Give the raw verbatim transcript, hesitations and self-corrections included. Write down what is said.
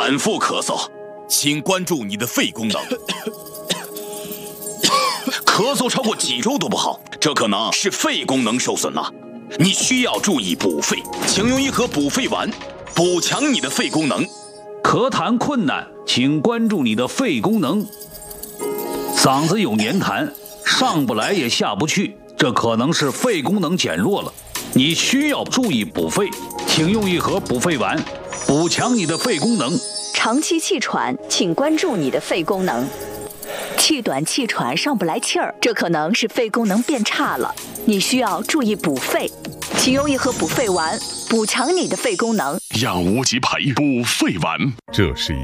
反复咳嗽，请关注你的肺功能。咳嗽超过几周都不好，这可能是肺功能受损了。你需要注意补肺，请用一盒补肺丸，补强你的肺功能。 咳痰困难，请关注你的肺功能。嗓子有黏痰，上不来也下不去，这可能是肺功能减弱了。你需要注意补肺，请用一盒补肺丸，补强你的肺功能。 长期气喘，请关注你的肺功能。气短气喘上不来气儿，这可能是肺功能变差了，你需要注意补肺，请用一盒补肺丸，补强你的肺功能。 养无极培补肺丸，这是一